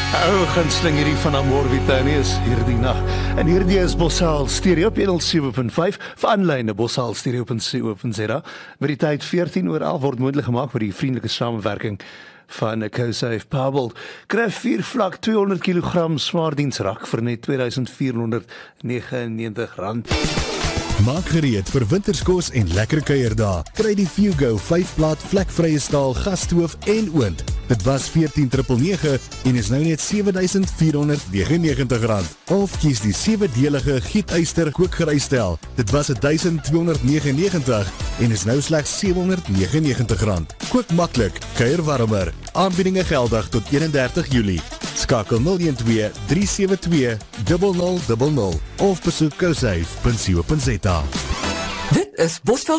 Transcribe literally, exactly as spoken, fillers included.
Ou gunsteling hierdie van Amorvitani is hierdie nag. En hierdie is Bosaal Stereo op honderd sewe punt vyf vir aanlyn bosaal stereo punt co punt za. Met die tyd veertien oor elf word moontlik gemaak vir die vriendelike samewerking van CoSafe Powerbolt. Kry vier vlak tweehonderd kilogram swaardiensrak vir net twee duisend vier honderd negenennegentig rand. Maak gereed vir winterskos en lekker kuierdae. Kry die Fugo vyf plaat vlekvrye staal gasstoof en oond. Dit was veertien negen en is nou net sewe duisend vier honderd negenennegentig rand. Of kies die sewe-delige gietyster kookgerystel. Dit was duisend tweehonderd negenennegentig en is nou slegs sewe honderd negenennegentig rand. Kook maklik, kuier warmer. Aanbiedinge geldig tot eenendertig Julie. Skakel nul een twee drie sewe twee nul nul nul nul of besoek cosafe punt co punt za. Dit is Bosveld